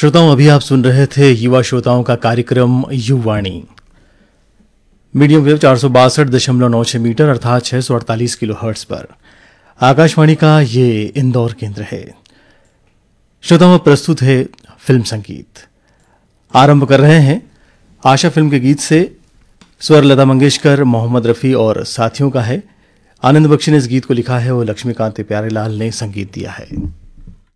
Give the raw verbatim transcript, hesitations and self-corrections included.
श्रोताओं, अभी आप सुन रहे थे युवा श्रोताओं का कार्यक्रम युवाणी। मीडियम वेव चार सौ बासठ दशमलव नौ छह मीटर अर्थात छह सौ अड़तालीस किलो हर्ट्ज पर आकाशवाणी का ये इंदौर केंद्र है। श्रोताओं, प्रस्तुत है फिल्म संगीत। आरंभ कर रहे हैं आशा फिल्म के गीत से। स्वर लता मंगेशकर, मोहम्मद रफ़ी और साथियों का है। आनंद बख्शी ने इस गीत को लिखा है और लक्ष्मीकांत प्यारेलाल ने संगीत दिया है।